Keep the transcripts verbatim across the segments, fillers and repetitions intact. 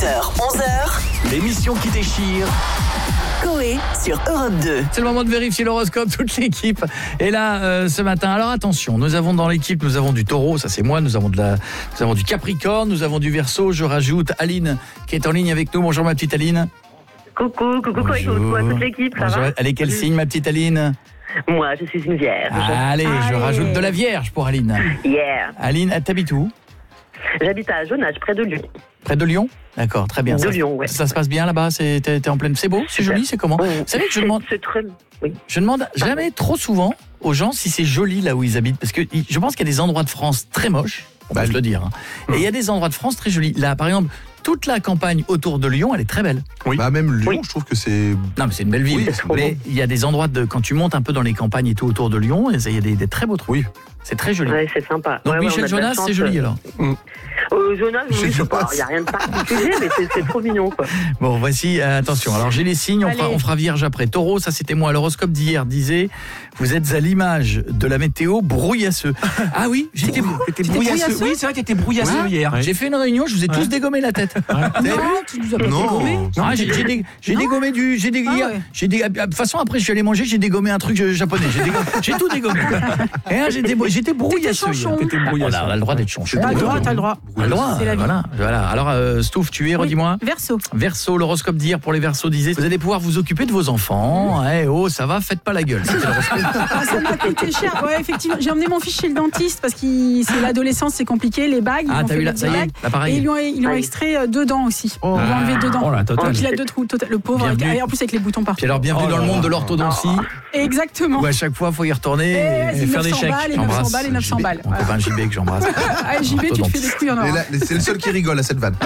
heures, onze heures. L'émission qui déchire. Coé sur Europe deux. C'est le moment de vérifier l'horoscope, toute l'équipe est là euh, ce matin. Alors attention, nous avons dans l'équipe, nous avons du Taureau, ça c'est moi, nous avons de la nous avons du Capricorne, nous avons du Verseau, je rajoute Aline qui est en ligne avec nous. Bonjour ma petite Aline. Coucou, coucou, coucou, coucou à toute l'équipe, ça Bonjour. va? Elle est quel signe ma petite Aline? Moi, je suis une vierge. Allez, Allez, je rajoute de la Vierge pour Aline. Yeah. Aline, t'habites où? J'habite à Jonage, près de Lyon. Près de Lyon? D'accord, très bien. De ça, Lyon, ouais. Ça se passe bien là-bas? C'est, t'es, t'es en pleine... C'est beau? C'est joli? C'est comment? Oh, Vous savez que je demande... C'est très... Oui. Je demande jamais trop souvent aux gens si c'est joli là où ils habitent. Parce que je pense qu'il y a des endroits de France très moches, on va se le dire. Hein. Et il y a des endroits de France très jolis. Là, par exemple, toute la campagne autour de Lyon, elle est très belle. Oui. Bah même Lyon, Oui. je trouve que c'est... Non, mais c'est une belle ville. Oui, c'est trop mais il y a des endroits, de quand tu montes un peu dans les campagnes et tout autour de Lyon, il y a des, des très beaux trucs. Oui. C'est très joli. Ouais, c'est sympa. Donc ouais, ouais, Michel on a de la Jonas, chance. c'est joli alors. Euh, Jonas, oui, je sais pas, il n'y a rien de particulier, mais c'est, c'est trop mignon, quoi. Bon, voici, euh, attention. Alors j'ai les signes, on fera, on fera Vierge après. Taureau, ça c'était moi. L'horoscope d'hier disait, vous êtes à l'image de la météo brouillasseux. Ah oui, j'étais brouillasseux. Oui, c'est vrai que t'étais brouillasseux Ouais. hier. J'ai fait une réunion, je vous ai tous dégommé la tête. Vous avez vu? tu nous as pas Non. dégommé. Ah, j'ai, j'ai, dé- j'ai dégommé du, j'ai dé- Ah hier, ouais. j'ai dé- de toute façon après je suis allé manger, j'ai dégommé un truc euh, japonais. J'ai, dégommé- j'ai tout dégommé. Et là, j'étais, j'étais brouillasseux. chanchon. hier. T'étais On brouillasseux. a, on a le droit d'être chonchon. T'as le droit, t'as le droit. On a le droit. C'est la vie. Voilà, voilà. Alors euh, Stouff, tu es, redis-moi. Verseau. Verseau, l'horoscope d'hier pour les Verseaux disait, vous allez pouvoir vous occuper de vos enfants. Eh, oh, ça va, faites pas la gueule. C'était l'horoscope. Ah, ça m'a coûté cher. Ouais, effectivement. J'ai emmené mon fils chez le dentiste parce que c'est l'adolescence, c'est compliqué. Les bagues. Ah, ils ont t'as fait eu la, des ça y est, bagues. l'appareil. Et ils lui ont, ils lui ont Aïe. extrait euh, deux dents aussi. Oh. Ils lui ont enlevé deux dents. Oh la totale. Donc il a deux trous, total, le pauvre. Avec- Bienvenue. et en plus avec les boutons partout. Puis alors, bienvenue Oh dans là le monde là. de l'orthodontie. Exactement. Où à chaque fois, il faut y retourner Eh, et, vas-y, faire des neuf cents chèques. balles et neuf cents balles et neuf cents balles. Mon Voilà. copain J B que j'embrasse. Ah, J B, tu te fais des couilles en or. Et là, c'est le seul qui rigole à cette vanne.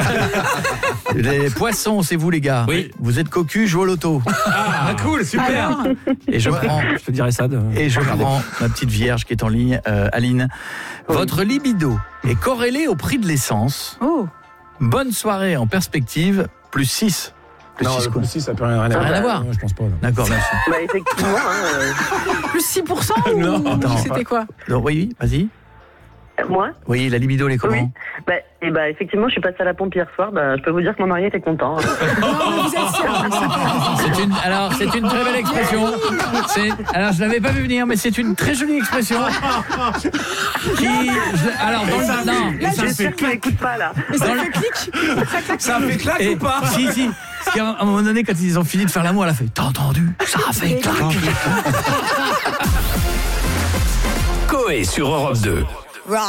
Les poissons, c'est vous les gars. Oui. Vous êtes cocu, jouez au loto. Ah, cool, super. Alors, Et je prends, Je te dirais ça. De... et je prends ma petite Vierge qui est en ligne, euh, Aline. Votre libido est corrélé au prix de l'essence. oh. Bonne soirée en perspective, plus six. Plus Non, six le quoi. plus six, ça peut rien, rien Rien à voir. Je pense pas. non. D'accord, merci. Bah, effectivement, hein, euh, Plus six pour cent ou Non, attends. c'était quoi? Donc, oui, vas-y. moi, Oui, la libido, elle est comment? oui. Bah, et bah, effectivement, je suis passée à la pompe hier soir. Bah, je peux vous dire que mon mari était content. hein. Non, mais vous êtes sérieux. C'est une, alors, c'est une très belle expression. C'est, alors, je l'avais pas vu venir, mais c'est une très jolie expression. Qui, je- alors, dans le, non, Là, Je sais qu'il n'écoute pas, là. Mais ça Dans le- fait clic. Ça claque. Ça fait claque et, ou pas? si, si. Parce qu'à un à un moment donné, quand ils ont fini de faire l'amour, elle a fait, t'as entendu? Ça a fait claque. Coé sur Europe deux.